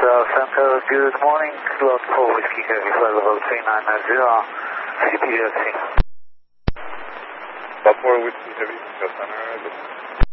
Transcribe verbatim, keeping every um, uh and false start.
Delta Center, good morning. Lot four Whiskey Heavy, flight level three nine nine zero, C P U at sea. Lot four Whiskey Heavy, Delta Center, good morning.